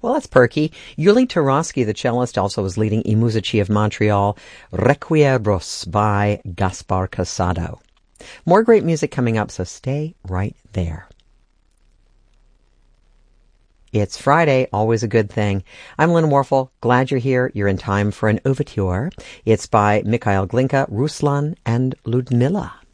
Well, that's perky. Yuli Tarosky, the cellist, also was leading I Musici of Montreal, Requiebros by Gaspar Casado. More great music coming up, so stay right there. It's Friday, always a good thing. I'm Lynn Warfel. Glad you're here. You're in time for an ouverture. It's by Mikhail Glinka, Ruslan, and Ludmilla.